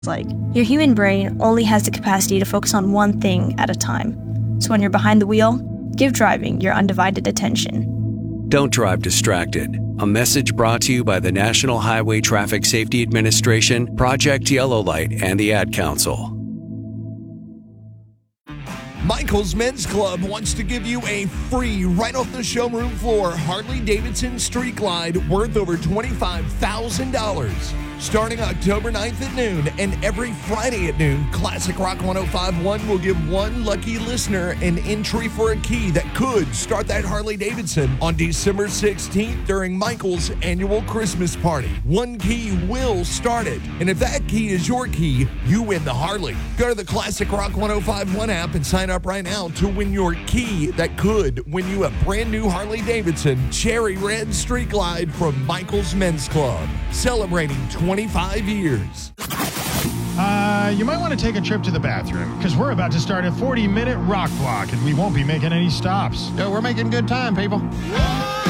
like. Your human brain only has the capacity to focus on one thing at a time. So when you're behind the wheel, give driving your undivided attention. Don't drive distracted. A message brought to you by the National Highway Traffic Safety Administration, Project Yellow Light, and the Ad Council. Michael's Men's Club wants to give you a free, right off the showroom floor, Harley-Davidson Street Glide worth over $25,000. Starting October 9th at noon and every Friday at noon, Classic Rock 105.1 will give one lucky listener an entry for a key that could start that Harley-Davidson on December 16th during Michael's annual Christmas party. One key will start it, and if that key is your key, you win the Harley. Go to the Classic Rock 105.1 app and sign up right now to win your key that could win you a brand new Harley-Davidson Cherry Red Street Glide from Michael's Men's Club, celebrating 25 years. You might want to take a trip to the bathroom, because we're about to start a 40-minute rock block, and we won't be making any stops. We're making good time, people.